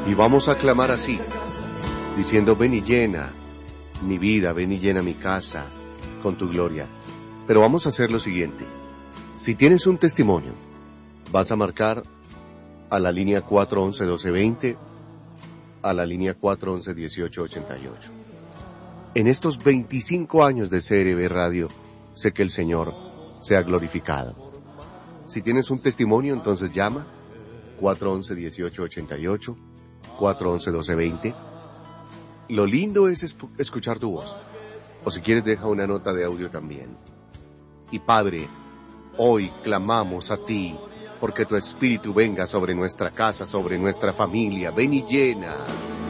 Y vamos a clamar así, diciendo, ven y llena mi vida, ven y llena mi casa con tu gloria. Pero vamos a hacer lo siguiente. Si tienes un testimonio, vas a marcar a la línea 411-1220, a la línea 411-1888. En estos 25 años de CRB Radio, sé que el Señor se ha glorificado. Si tienes un testimonio, entonces llama 411-1888, 411-1220. Lo lindo es escuchar tu voz. O si quieres, deja una nota de audio también. Y Padre, hoy clamamos a ti, porque tu Espíritu venga sobre nuestra casa, sobre nuestra familia. Ven y llena